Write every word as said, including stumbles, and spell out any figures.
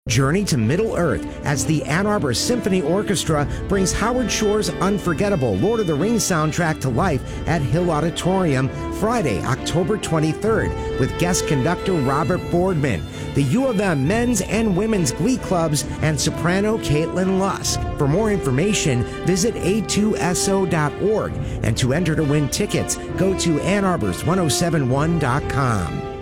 Journey to Middle-earth as the Ann Arbor Symphony Orchestra brings Howard Shore's unforgettable Lord of the Rings soundtrack to life at Hill Auditorium Friday, October twenty-third, with guest conductor Robert Boardman, the U of M men's and women's glee clubs, and soprano Caitlin Lusk. For more information, visit a two s o dot org, and to enter to win tickets, go to ann arbors ten seventy-one dot com.